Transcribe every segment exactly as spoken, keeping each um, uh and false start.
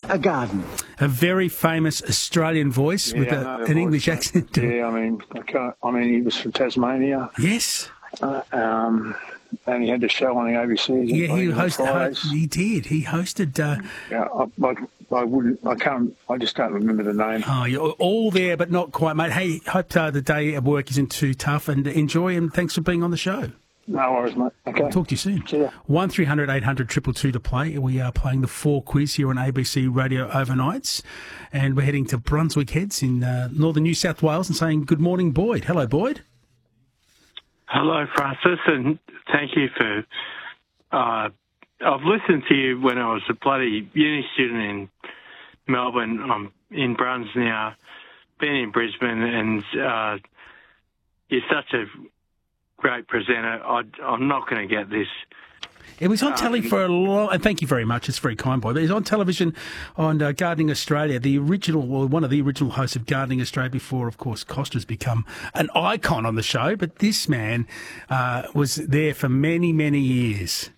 a garden. A very famous Australian voice Yeah, with I a, know the an voice, English mate. accent. Yeah, I mean, I can't. I mean, he was from Tasmania, Yes. uh, um, and he had the show on the A B C. Yeah, he on hosted. Fridays. He did. He hosted. Uh, Yeah, I, I, I wouldn't. I can't. I just don't remember the name. oh, you're all there, but not quite, mate. Hey, hope uh, the day at work isn't too tough, and enjoy. And thanks for being on the show. No worries, mate. Okay. Talk to you soon. See ya. One three hundred eight hundred two two two to play. We are playing the four quiz here on A B C Radio overnights, and we're heading to Brunswick Heads in uh, northern New South Wales and saying good morning, Boyd. Hello, Boyd. Hello, Francis, and thank you for. Uh, I've listened to you when I was a bloody uni student in Melbourne. I'm in Bruns now, been in Brisbane, and uh, you're such a great presenter. I, I'm not going to get this. It was on telly for a long, and thank you very much. It's very kind, Boyd. But it was on television on uh, Gardening Australia. The original, well, one of the original hosts of Gardening Australia before, of course, Costa's become an icon on the show. But this man uh, was there for many, many years.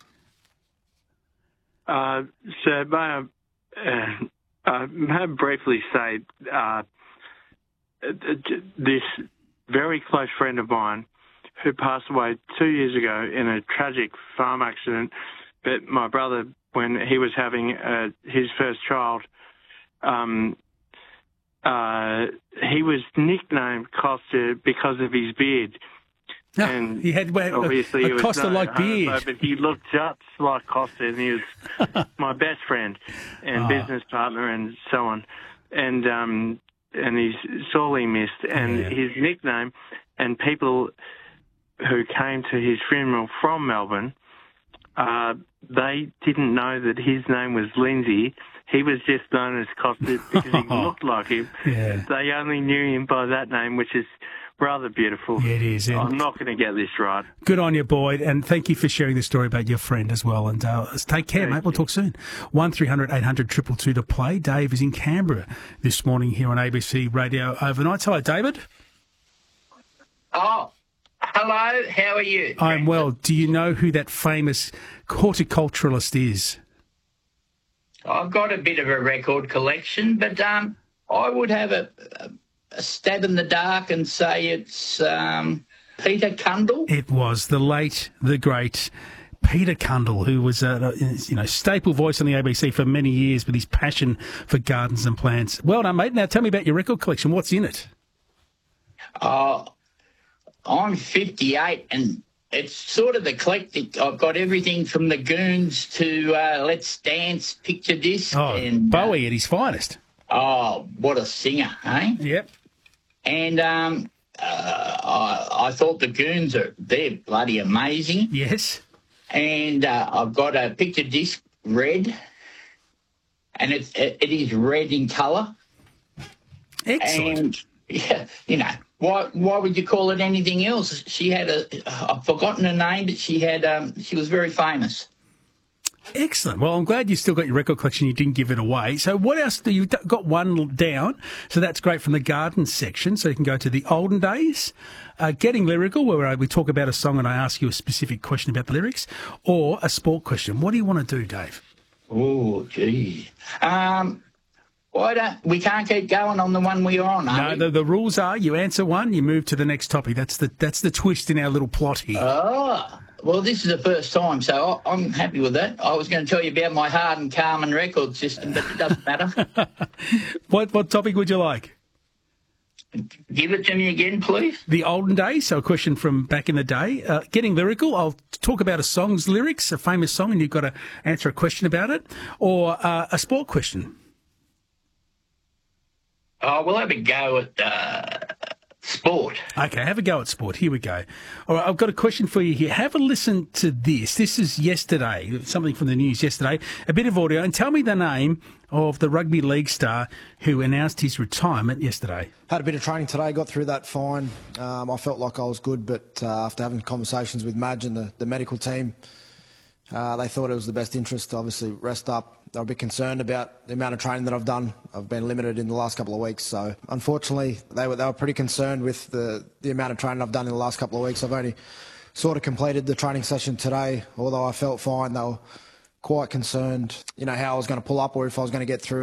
Uh, so may I, uh, uh, may I briefly say uh, this very close friend of mine who passed away two years ago in a tragic farm accident, but my brother, when he was having uh, his first child, um, uh, he was nicknamed Costa because of his beard. No, And he had well, obviously a, he a was Costa-like no beard. homo, but he looked just like Costa, and he was my best friend and Oh. business partner, and so on. And um, and he's sorely missed. And Yeah. his nickname, and people who came to his funeral from Melbourne, uh, they didn't know that his name was Lindsay. He was just known as Costa because he looked like him. Yeah. They only knew him by that name, which is rather beautiful. Yeah, it is. And I'm not going to get this right. good on you, Boyd, and thank you for sharing the story about your friend as well. And uh, take care, Thank mate. We'll you. talk soon. One three hundred eight hundred two two two to play. Dave is in Canberra this morning here on A B C Radio overnight. Hello, David. Oh, hello. How are you? I'm well. Do you know who that famous horticulturalist is? I've got a bit of a record collection, but um, I would have a, a, a stab in the dark and say it's um, Peter Cundall. It was the late, the great Peter Cundall, who was a you know staple voice on the A B C for many years with his passion for gardens and plants. Well done, mate. Now tell me about your record collection. What's in it? Uh, I'm fifty-eight and it's sort of eclectic. I've got everything from the Goons to uh, Let's Dance, Picture Disc. Oh, and, Bowie at his finest. Uh, oh, what a singer, eh? Yep. And um, uh, I, I thought the Goons are, they're bloody amazing. Yes. And uh, I've got a picture disc, red, and it, it, it is red in colour. Excellent. And, yeah, you know, why why would you call it anything else? She had a, I've forgotten her name, but she had, um, she was very famous. Excellent. Well, I'm glad you still got your record collection. You didn't give it away. So what else? Do you have got one down? So that's great from the garden section. So you can go to the olden days, uh, Getting Lyrical, where we talk about a song and I ask you a specific question about the lyrics, or a sport question. What do you want to do, Dave? Oh, gee. Um, why don't, we can't keep going on the one we are on, are No, we? the, the rules are you answer one, you move to the next topic. That's the that's the twist in our little plot here. Oh, well, this is the first time, so I- I'm happy with that. I was going to tell you about my Hardin Carmen record system, but it doesn't matter. What what topic would you like? Give it to me again, please. The olden days, so a question from back in the day. Uh, Getting Lyrical, I'll talk about a song's lyrics, a famous song, and you've got to answer a question about it, or uh, a sport question. Oh, we'll have a go at uh, sport. Okay, have a go at sport. Here we go. All right, I've got a question for you here. Have a listen to this. This is yesterday, something from the news yesterday, a bit of audio, and tell me the name of the rugby league star who announced his retirement yesterday. Had a bit of training today, got through that fine. Um, I felt like I was good, but uh, after having conversations with Madge and the, the medical team, uh, they thought it was the best interest to obviously rest up. They were a bit concerned about the amount of training that I've done. I've been limited in the last couple of weeks, so unfortunately they were, they were pretty concerned with the, the amount of training I've done in the last couple of weeks. I've only sort of completed the training session today, although I felt fine. They were quite concerned, you know, how I was going to pull up or if I was going to get through.